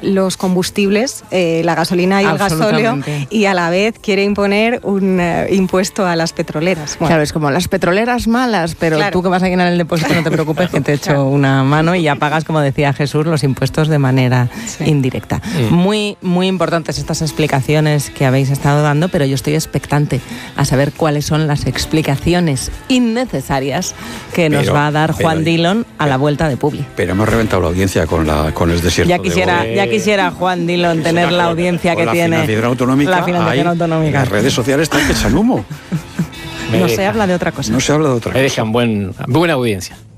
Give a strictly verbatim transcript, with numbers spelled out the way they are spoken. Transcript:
los combustibles, eh, la gasolina y el gasóleo, y a la vez quiere imponer un uh, impuesto a las petroleras. Bueno. Claro, es como las petroleras malas, pero claro. tú que vas a llenar el depósito no te preocupes, que te echo claro. una mano y ya pagas, como decía Jesús, los impuestos de manera sí. indirecta. Mm. Muy, muy importantes estas explicaciones que habéis estado dando, pero yo estoy expectante a saber cuáles son las explicaciones innecesarias que pero, nos va a dar Juan pero, Dillon a la vuelta de Publi. Pero hemos reventado la audiencia con, la, con el desierto ya quisiera, de ya quisiera Juan Dillon tener con, la audiencia que la tiene financiación autonómica, la financiación hay, autonómica. Las redes sociales están que echan humo. No se habla de otra cosa. No se habla de otra cosa. Me dejan buen, buena audiencia.